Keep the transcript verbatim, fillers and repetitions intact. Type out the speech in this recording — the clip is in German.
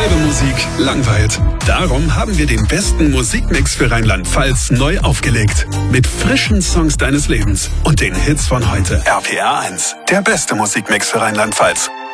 Dieselbe Musik langweilt. Darum haben wir den besten Musikmix für Rheinland-Pfalz neu aufgelegt. Mit frischen Songs deines Lebens und den Hits von heute. R P R eins, der beste Musikmix für Rheinland-Pfalz.